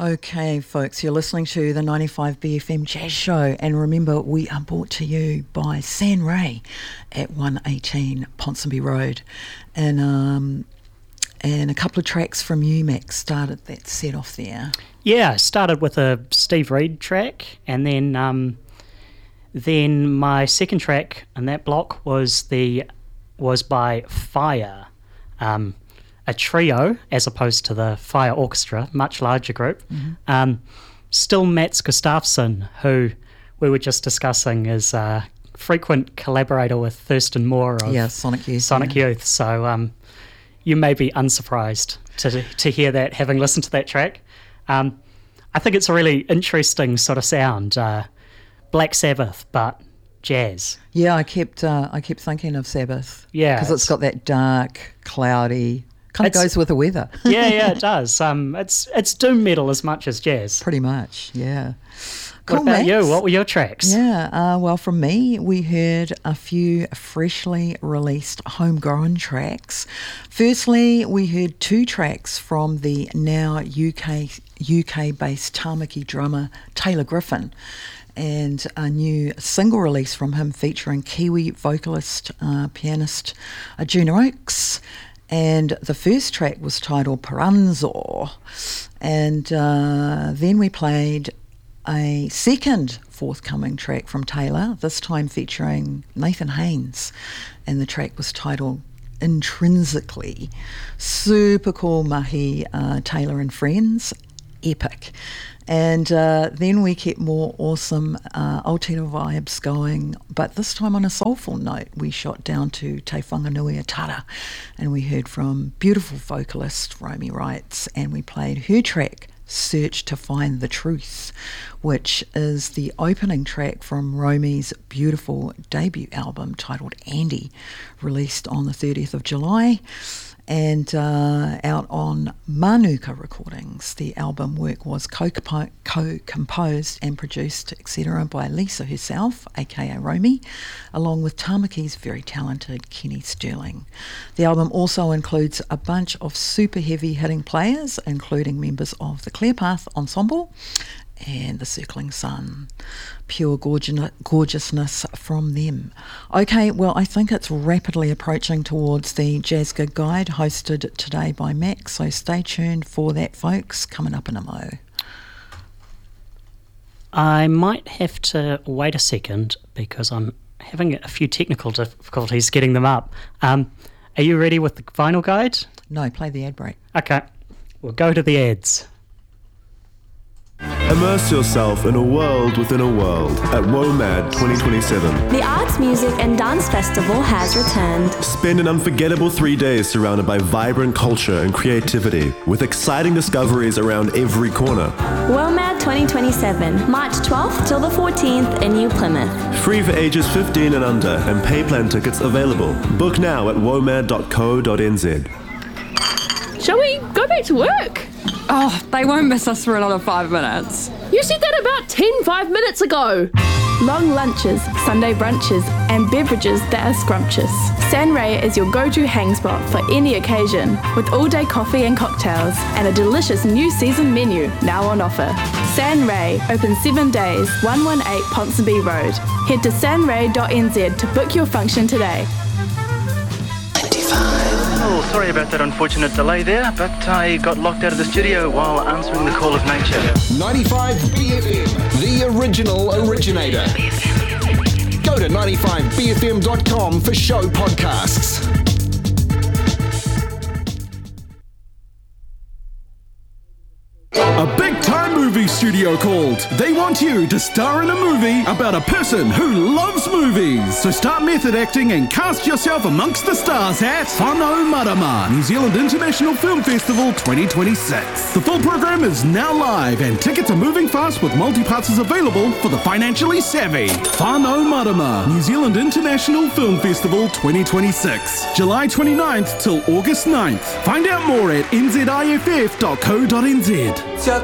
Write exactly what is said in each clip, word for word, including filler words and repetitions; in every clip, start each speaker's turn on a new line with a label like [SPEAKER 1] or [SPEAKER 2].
[SPEAKER 1] Okay, folks, you're listening to the ninety-five B F M Jazz Show, and remember, we are brought to you by San Ray at one eighteen Ponsonby Road, and um, and a couple of tracks from you, Max, started that set off there.
[SPEAKER 2] Yeah, I started with a Steve Reed track, and then um, then my second track in that block was the was by Fire. Um, a trio as opposed to the Fire Orchestra, much larger group. Mm-hmm. Um, still Mats Gustafsson, who we were just discussing, is a frequent collaborator with Thurston Moore of
[SPEAKER 1] yeah, Sonic Youth.
[SPEAKER 2] Sonic
[SPEAKER 1] yeah.
[SPEAKER 2] Youth. So um, you may be unsurprised to to hear that, having listened to that track. Um, I think it's a really interesting sort of sound, uh, Black Sabbath, but jazz.
[SPEAKER 1] Yeah, I kept uh, I kept thinking of Sabbath.
[SPEAKER 2] Yeah,
[SPEAKER 1] because it's, it's got that dark, cloudy. Kind of goes with the weather.
[SPEAKER 2] yeah, yeah, it does. Um, it's it's doom metal as much as jazz.
[SPEAKER 1] Pretty much, yeah.
[SPEAKER 2] Cool, what about Max? you? What were your tracks?
[SPEAKER 1] Yeah, uh, well, from me, we heard a few freshly released homegrown tracks. Firstly, we heard two tracks from the now U K U K-based Tamaki drummer Taylor Griffin, and a new single release from him featuring Kiwi vocalist, uh, pianist Arjuna Oakes. And the first track was titled Paranzo. And uh, then we played a second forthcoming track from Taylor, this time featuring Nathan Haynes. And the track was titled Intrinsically. Super cool mahi, uh, Taylor and Friends. Epic. And uh, then we kept more awesome uh, Aotearoa vibes going, but this time on a soulful note. We shot down to Te Whanganui Atara, and we heard from beautiful vocalist Romy Wrights, and we played her track, Search to Find the Truth, which is the opening track from Romy's beautiful debut album titled Andy, released on the thirtieth of July. And uh, out on Manuka Recordings. The album work was co-compo- co-composed and produced, et cetera, by Lisa herself, aka Romy, along with Tamaki's very talented Kenny Sterling. The album also includes a bunch of super heavy hitting players, including members of the Clearpath Ensemble and the Circling Sun. Pure gorgeousness from them. Okay, well, I think it's rapidly approaching towards the Jazz Gig Guide hosted today by Max, so stay tuned for that, folks, coming up in a mo.
[SPEAKER 2] I might have to wait a second because I'm having a few technical difficulties getting them up. Um, are you ready with the vinyl guide?
[SPEAKER 1] No, play the ad break.
[SPEAKER 2] Okay, we'll go to the ads.
[SPEAKER 3] Immerse yourself in a world within a world at WOMAD twenty twenty-seven.
[SPEAKER 4] The Arts, Music and Dance Festival has returned.
[SPEAKER 3] Spend an unforgettable three days surrounded by vibrant culture and creativity with exciting discoveries around every corner.
[SPEAKER 4] WOMAD twenty twenty-seven, March twelfth till the fourteenth in New Plymouth.
[SPEAKER 3] Free for ages fifteen and under, and pay plan tickets available. Book now at womad dot co dot n z.
[SPEAKER 5] Shall we go back to work?
[SPEAKER 6] Oh, they won't miss us for another five minutes.
[SPEAKER 5] You said that about ten, five minutes ago.
[SPEAKER 7] Long lunches, Sunday brunches, and beverages that are scrumptious. San Ray is your go-to hang spot for any occasion, with all-day coffee and cocktails, and a delicious new season menu now on offer. San Ray, open seven days, one eighteen Ponsonby Road. Head to san ray dot n z to book your function today.
[SPEAKER 8] Oh, sorry about that unfortunate delay there, but I got locked out of the studio while answering the call of nature.
[SPEAKER 9] ninety-five B F M, the original originator. Go to ninety-five b f m dot com for show podcasts.
[SPEAKER 10] A big-time movie studio called. They want you to star in a movie about a person who loves movies. So start method acting and cast yourself amongst the stars at Whanau Marama, New Zealand International Film Festival twenty twenty-six. The full program is now live and tickets are moving fast with multi-passes available for the financially savvy. Whanau Marama, New Zealand International Film Festival twenty twenty-six. July twenty-ninth till August ninth. Find out more at n z i f f dot co dot n z.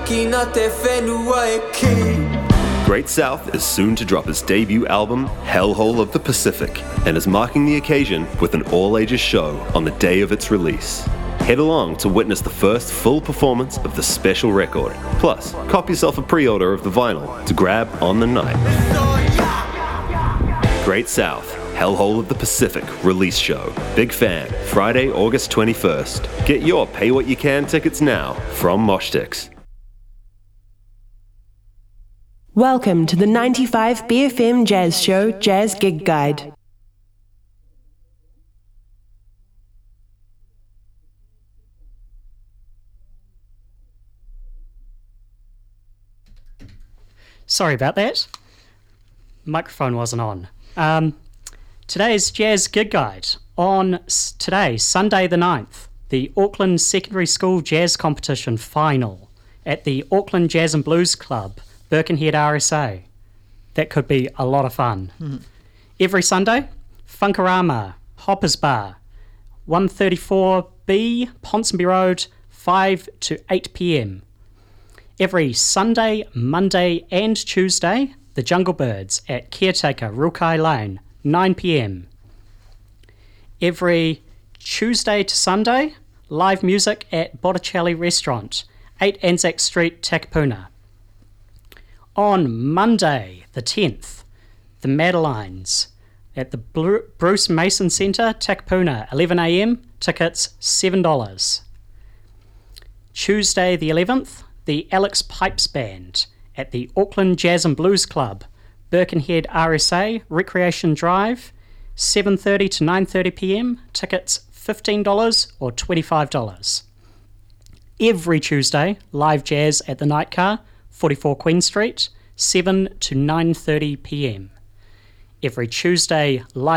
[SPEAKER 3] Great South is soon to drop its debut album, Hellhole of the Pacific, and is marking the occasion with an all-ages show on the day of its release. Head along to witness the first full performance of the special record. Plus, cop yourself a pre-order of the vinyl to grab on the night. Great South, Hellhole of the Pacific release show. Big Fan, Friday, August twenty-first. Get your Pay What You Can tickets now from Moshtix.
[SPEAKER 11] Welcome to the ninety-five B F M Jazz Show Jazz Gig Guide.
[SPEAKER 2] Sorry about that. Microphone wasn't on. Um, today's Jazz Gig Guide. On s- today, Sunday the ninth, the Auckland Secondary School Jazz Competition Final at the Auckland Jazz and Blues Club, Birkenhead R S A. That could be a lot of fun. Mm-hmm. Every Sunday, Funkarama, Hoppers Bar, one thirty-four B, Ponsonby Road, five to eight p.m. Every Sunday, Monday and Tuesday, the Jungle Birds at Caretaker, Rukai Lane, nine p.m. Every Tuesday to Sunday, live music at Botticelli Restaurant, eight Anzac Street, Takapuna. On Monday, the tenth, the Madelines at the Bruce Mason Centre, Takapuna, eleven a.m, tickets seven dollars. Tuesday the eleventh, the Alex Pipes Band at the Auckland Jazz and Blues Club, Birkenhead R S A, Recreation Drive, seven thirty to nine thirty p.m, tickets fifteen dollars or twenty-five dollars. Every Tuesday, live jazz at the Nightcar, forty-four Queen Street, seven to nine thirty p.m. Every Tuesday, live